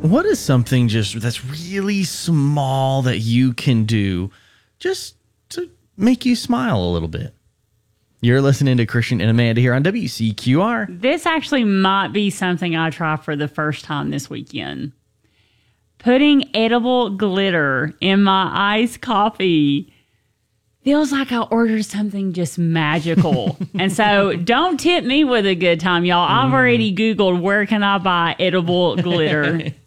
What is something just that's really small that you can do just to make you smile a little bit? You're listening to Christian and Amanda here on WCQR. This actually might be something I try for the first time this weekend. Putting edible glitter in my iced coffee feels like I ordered something just magical. And so don't tip me with a good time, y'all. I've already Googled where can I buy edible glitter.